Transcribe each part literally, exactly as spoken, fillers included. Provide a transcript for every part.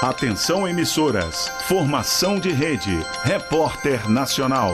Atenção emissoras, formação de rede, Repórter Nacional.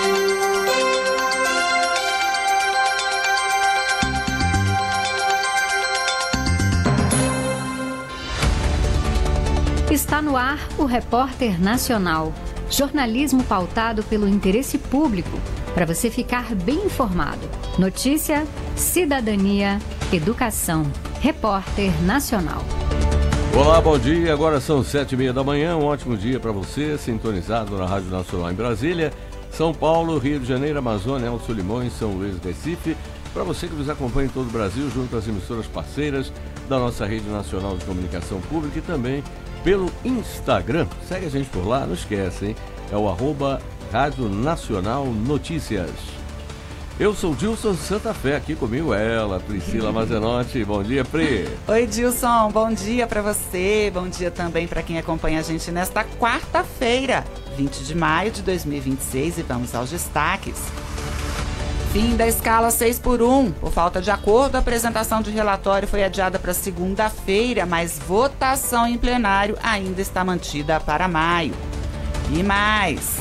Está no ar o Repórter Nacional, jornalismo pautado pelo interesse público, para você ficar bem informado. Notícia, cidadania, educação. Repórter Nacional. Olá, bom dia. Agora são sete e meia da manhã. Um ótimo dia para você, sintonizado na Rádio Nacional em Brasília, São Paulo, Rio de Janeiro, Amazônia, Alto Limões, São Luís, Recife. Para você que nos acompanha em todo o Brasil, junto às emissoras parceiras da nossa Rede Nacional de Comunicação Pública e também pelo Instagram. Segue a gente por lá, não esquece, hein? É o arroba Rádio Nacional Notícias. Eu sou o Dilson Santa Fé, aqui comigo ela, Priscila Mazenotti. Bom dia, Pri. Oi, Dilson, bom dia para você, bom dia também para quem acompanha a gente nesta quarta-feira, vinte de maio de dois mil e vinte e seis, e vamos aos destaques. Fim da escala seis por um. Por falta de acordo, a apresentação de relatório foi adiada para segunda-feira, mas votação em plenário ainda está mantida para maio. E mais...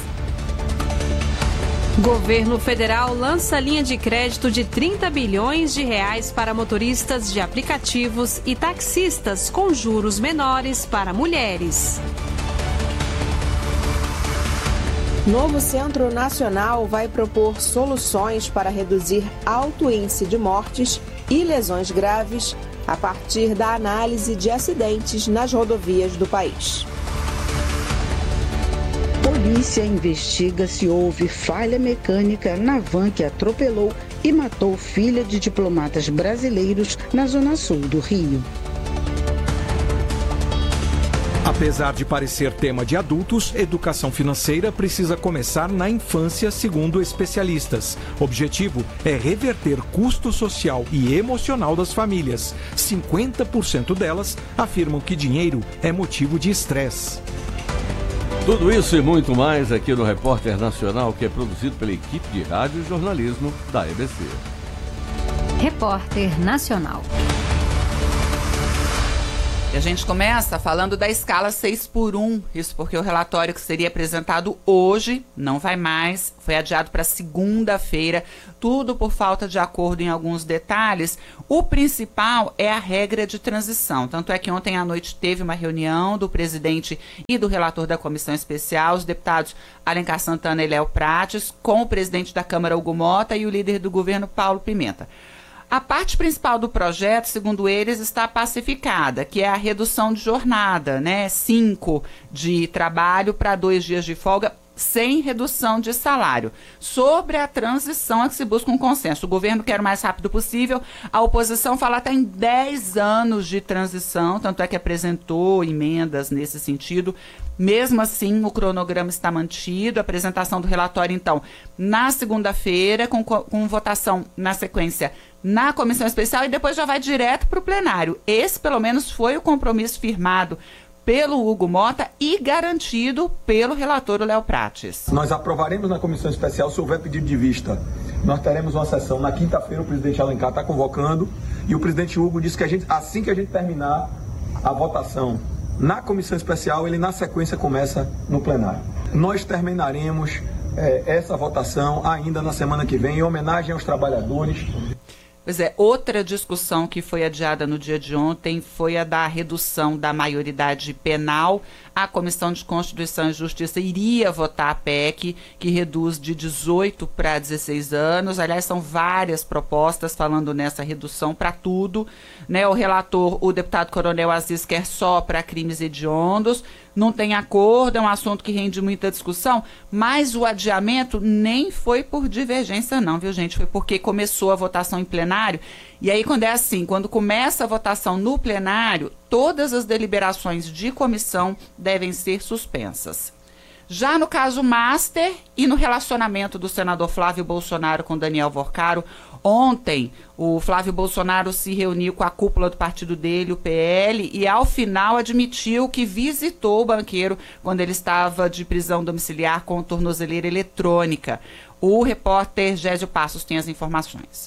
Governo federal lança linha de crédito de trinta bilhões de reais para motoristas de aplicativos e taxistas com juros menores para mulheres. Novo Centro Nacional vai propor soluções para reduzir alto índice de mortes e lesões graves a partir da análise de acidentes nas rodovias do país. Polícia investiga se houve falha mecânica na van que atropelou e matou filha de diplomatas brasileiros na zona sul do Rio. Apesar de parecer tema de adultos, educação financeira precisa começar na infância, segundo especialistas. O objetivo é reverter custo social e emocional das famílias. cinquenta por cento delas afirmam que dinheiro é motivo de estresse. Tudo isso e muito mais aqui no Repórter Nacional, que é produzido pela equipe de rádio e jornalismo da E B C. Repórter Nacional. E a gente começa falando da escala seis por um, isso porque o relatório que seria apresentado hoje não vai mais, foi adiado para segunda-feira, tudo por falta de acordo em alguns detalhes. O principal é a regra de transição, tanto é que ontem à noite teve uma reunião do presidente e do relator da comissão especial, os deputados Alencar Santana e Léo Prates, com o presidente da Câmara, Hugo Mota, e o líder do governo, Paulo Pimenta. A parte principal do projeto, segundo eles, está pacificada, que é a redução de jornada, né? Cinco de trabalho para dois dias de folga, sem redução de salário. Sobre a transição é que se busca um consenso. O governo quer o mais rápido possível, a oposição fala até em dez anos de transição, tanto é que apresentou emendas nesse sentido. Mesmo assim, o cronograma está mantido, a apresentação do relatório, então, na segunda-feira, com, com votação na sequência na comissão especial e depois já vai direto para o plenário. Esse, pelo menos, foi o compromisso firmado pelo Hugo Mota e garantido pelo relator Léo Prates. Nós aprovaremos na comissão especial se houver pedido de vista. Nós teremos uma sessão na quinta-feira, o presidente Alencar está convocando, e o presidente Hugo disse que a gente, assim que a gente terminar a votação na comissão especial, ele na sequência começa no plenário. Nós terminaremos é, essa votação ainda na semana que vem, em homenagem aos trabalhadores. Pois é, outra discussão que foi adiada no dia de ontem foi a da redução da maioridade penal. A Comissão de Constituição e Justiça iria votar a P E C, que reduz de dezoito para dezesseis anos. Aliás, são várias propostas falando nessa redução para tudo, né? O relator, o deputado Coronel Aziz, quer só para crimes hediondos. Não tem acordo, é um assunto que rende muita discussão, mas o adiamento nem foi por divergência não, viu, gente? Foi porque começou a votação em plenário, e aí quando é assim, quando começa a votação no plenário, todas as deliberações de comissão devem ser suspensas. Já no caso Master e no relacionamento do senador Flávio Bolsonaro com Daniel Vorcaro, ontem o Flávio Bolsonaro se reuniu com a cúpula do partido dele, o P L, e ao final admitiu que visitou o banqueiro quando ele estava de prisão domiciliar com tornozeleira eletrônica. O repórter Gésio Passos tem as informações.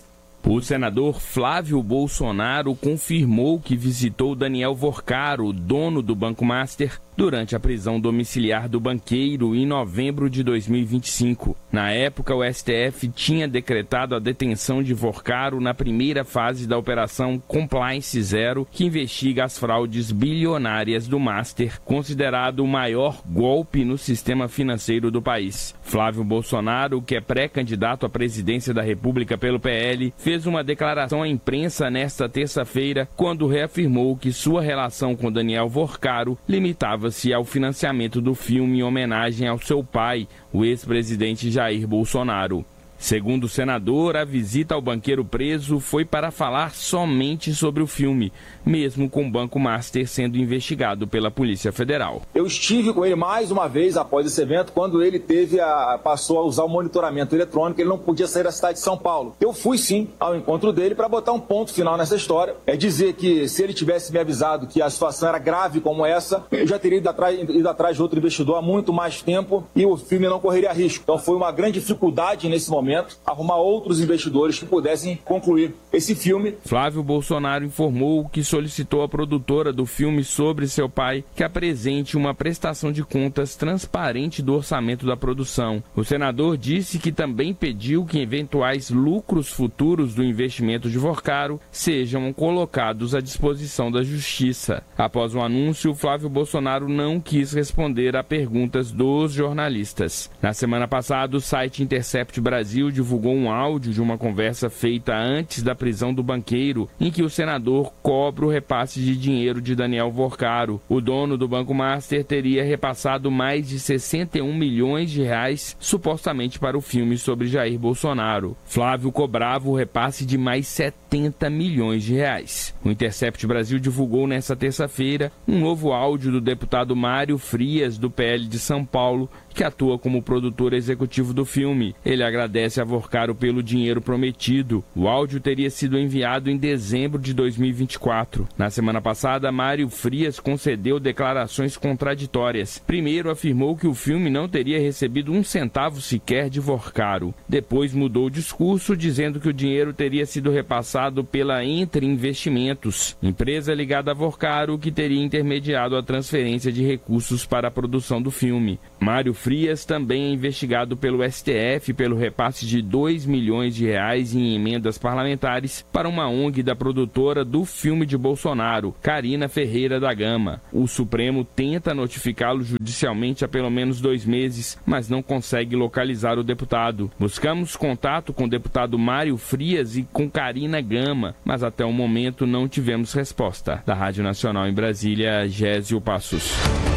O senador Flávio Bolsonaro confirmou que visitou Daniel Vorcaro, dono do Banco Master, durante a prisão domiciliar do banqueiro em novembro de dois mil e vinte e cinco. Na época, o S T F tinha decretado a detenção de Vorcaro na primeira fase da Operação Compliance Zero, que investiga as fraudes bilionárias do Master, considerado o maior golpe no sistema financeiro do país. Flávio Bolsonaro, que é pré-candidato à presidência da República pelo P L, fez uma declaração à imprensa nesta terça-feira, quando reafirmou que sua relação com Daniel Vorcaro limitava-se ao financiamento do filme em homenagem ao seu pai, o ex-presidente Jair Bolsonaro. Segundo o senador, a visita ao banqueiro preso foi para falar somente sobre o filme, mesmo com o Banco Master sendo investigado pela Polícia Federal. Eu estive com ele mais uma vez após esse evento, quando ele teve a, passou a usar o monitoramento eletrônico, ele não podia sair da cidade de São Paulo. Eu fui sim ao encontro dele para botar um ponto final nessa história. É dizer que se ele tivesse me avisado que a situação era grave como essa, eu já teria ido atrás, ido atrás de outro investidor há muito mais tempo e o filme não correria risco. Então foi uma grande dificuldade nesse momento arrumar outros investidores que pudessem concluir esse filme. Flávio Bolsonaro informou que solicitou à produtora do filme sobre seu pai que apresente uma prestação de contas transparente do orçamento da produção. O senador disse que também pediu que eventuais lucros futuros do investimento de Vorcaro sejam colocados à disposição da Justiça. Após o anúncio, Flávio Bolsonaro não quis responder a perguntas dos jornalistas. Na semana passada, o site Intercept Brasil divulgou um áudio de uma conversa feita antes da prisão do banqueiro, em que o senador cobra o repasse de dinheiro de Daniel Vorcaro. O dono do Banco Master teria repassado mais de sessenta e um milhões de reais, supostamente para o filme sobre Jair Bolsonaro. Flávio cobrava o repasse de mais setenta milhões de reais. O Intercept Brasil divulgou nesta terça-feira um novo áudio do deputado Mário Frias, do P L de São Paulo, que atua como produtor executivo do filme. Ele agradece a Vorcaro pelo dinheiro prometido. O áudio teria sido enviado em dezembro de dois mil e vinte e quatro. Na semana passada, Mário Frias concedeu declarações contraditórias. Primeiro, afirmou que o filme não teria recebido um centavo sequer de Vorcaro. Depois mudou o discurso, dizendo que o dinheiro teria sido repassado pela Entre Investimentos, empresa ligada a Vorcaro, que teria intermediado a transferência de recursos para a produção do filme. Mário Frias também é investigado pelo S T F pelo repasse de dois milhões de reais em emendas parlamentares para uma O N G da produtora do filme de Bolsonaro, Carina Ferreira da Gama. O Supremo tenta notificá-lo judicialmente há pelo menos dois meses, mas não consegue localizar o deputado. Buscamos contato com o deputado Mário Frias e com Carina Gama, mas até o momento não tivemos resposta. Da Rádio Nacional em Brasília, Gésio Passos.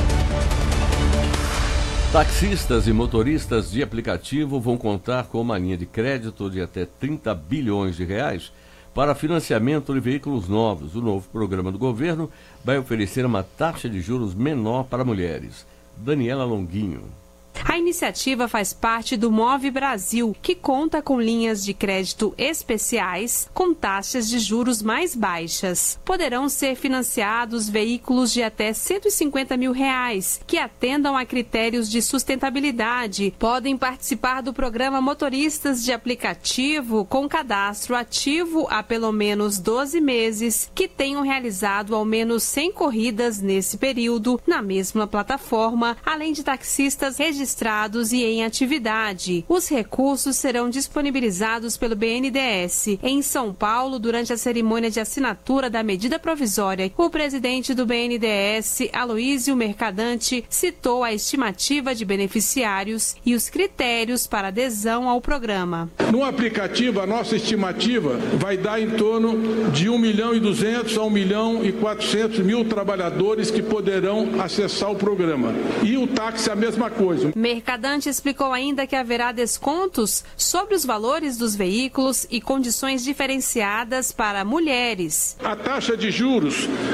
Taxistas e motoristas de aplicativo vão contar com uma linha de crédito de até trinta bilhões de reais para financiamento de veículos novos. O novo programa do governo vai oferecer uma taxa de juros menor para mulheres. Daniela Longuinho. A iniciativa faz parte do Move Brasil, que conta com linhas de crédito especiais com taxas de juros mais baixas. Poderão ser financiados veículos de até cento e cinquenta mil reais, que atendam a critérios de sustentabilidade. Podem participar do programa Motoristas de Aplicativo com cadastro ativo há pelo menos doze meses, que tenham realizado ao menos cem corridas nesse período na mesma plataforma, além de taxistas registrados registrados e em atividade. Os recursos serão disponibilizados pelo B N D E S. Em São Paulo, durante a cerimônia de assinatura da medida provisória, o presidente do B N D E S, Aloísio Mercadante, citou a estimativa de beneficiários e os critérios para adesão ao programa. No aplicativo, a nossa estimativa vai dar em torno de um milhão e duzentos a um milhão e quatrocentos mil trabalhadores que poderão acessar o programa. E o táxi a mesma coisa. Mercadante explicou ainda que haverá descontos sobre os valores dos veículos e condições diferenciadas para mulheres. A taxa de juros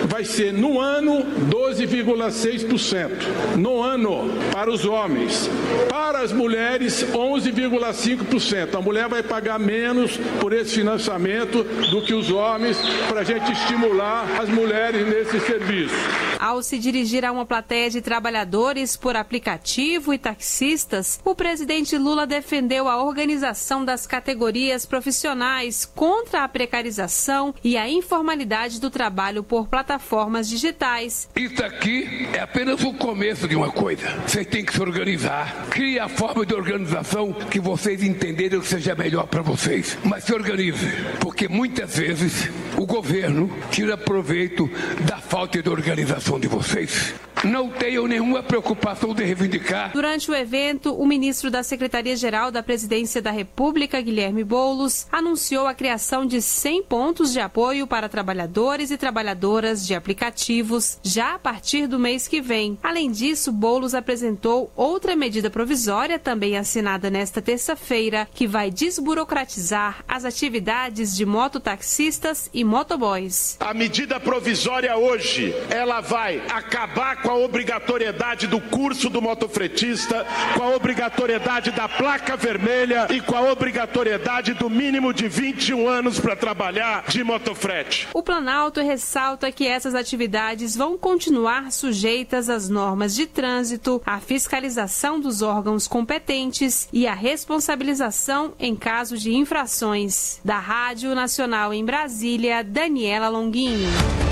vai ser no ano doze vírgula seis por cento. No ano, para os homens. Para as mulheres, onze vírgula cinco por cento. A mulher vai pagar menos por esse financiamento do que os homens, para a gente estimular as mulheres nesse serviço. Ao se dirigir a uma plateia de trabalhadores por aplicativo e taxistas, o presidente Lula defendeu a organização das categorias profissionais contra a precarização e a informalidade do trabalho por plataformas digitais. Isso aqui é apenas o começo de uma coisa. Vocês têm que se organizar. Crie a forma de organização que vocês entenderem que seja melhor para vocês. Mas se organize, porque muitas vezes o governo tira proveito da falta de organização de vocês. Não tenham nenhuma preocupação de reivindicar. Durante o evento, o ministro da Secretaria-Geral da Presidência da República, Guilherme Boulos, anunciou a criação de cem pontos de apoio para trabalhadores e trabalhadoras de aplicativos já a partir do mês que vem. Além disso, Boulos apresentou outra medida provisória, também assinada nesta terça-feira, que vai desburocratizar as atividades de mototaxistas e motoboys. A medida provisória hoje, ela vai acabar com a obrigatoriedade do curso do motofretista, com a obrigatoriedade da placa vermelha e com a obrigatoriedade do mínimo de vinte e um anos para trabalhar de motofrete. O Planalto ressalta que essas atividades vão continuar sujeitas às normas de trânsito, à fiscalização dos órgãos competentes e à responsabilização em caso de infrações. Da Rádio Nacional em Brasília, Daniela Longuinho.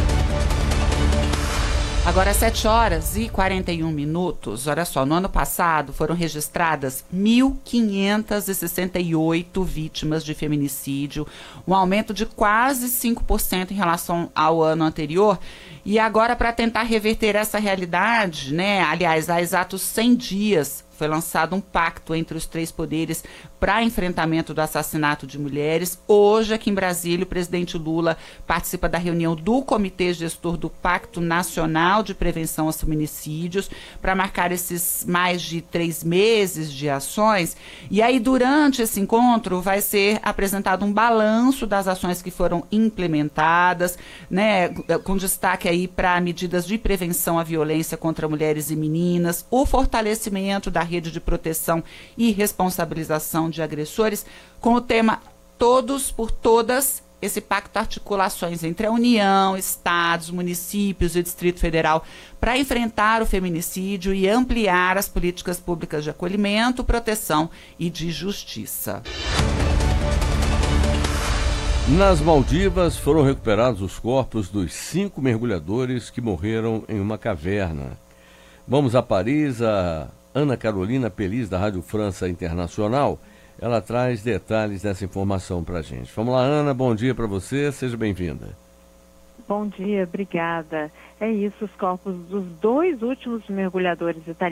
Agora, sete horas e quarenta e um minutos. Olha só, no ano passado foram registradas mil quinhentas e sessenta e oito vítimas de feminicídio, um aumento de quase cinco por cento em relação ao ano anterior. E agora, para tentar reverter essa realidade, né, aliás, há exatos cem dias, foi lançado um pacto entre os três poderes para enfrentamento do assassinato de mulheres. Hoje, aqui em Brasília, o presidente Lula participa da reunião do Comitê Gestor do Pacto Nacional de Prevenção aos Feminicídios para marcar esses mais de três meses de ações. E aí, durante esse encontro, vai ser apresentado um balanço das ações que foram implementadas, né, com destaque aí para medidas de prevenção à violência contra mulheres e meninas, o fortalecimento da rede de proteção e responsabilização de agressores, com o tema Todos por Todas. Esse pacto articula ações entre a União, estados, municípios e Distrito Federal para enfrentar o feminicídio e ampliar as políticas públicas de acolhimento, proteção e de justiça. Nas Maldivas foram recuperados os corpos dos cinco mergulhadores que morreram em uma caverna. Vamos a Paris, a Ana Carolina Pelis, da Rádio França Internacional. Ela traz detalhes dessa informação para a gente. Vamos lá, Ana, bom dia para você, seja bem-vinda. Bom dia, obrigada. É isso, os corpos dos dois últimos mergulhadores italianos